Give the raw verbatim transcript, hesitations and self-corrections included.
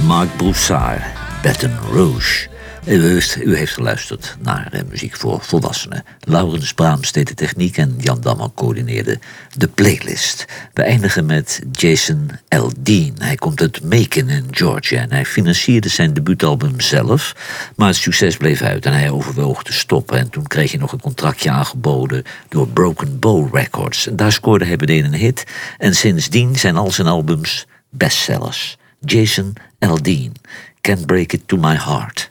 Marc Broussard, Baton Rouge. U heeft, u heeft geluisterd naar eh, muziek voor volwassenen. Laurens Braams deed de techniek en Jan Damman coördineerde de playlist. We eindigen met Jason Aldean. Hij komt uit Macon in Georgia en hij financierde zijn debuutalbum zelf. Maar het succes bleef uit en hij overwoog te stoppen. En toen kreeg hij nog een contractje aangeboden door Broken Bow Records. En daar scoorde hij meteen een hit. En sindsdien zijn al zijn albums bestsellers. Jason Aldean, Can't Break It To My Heart.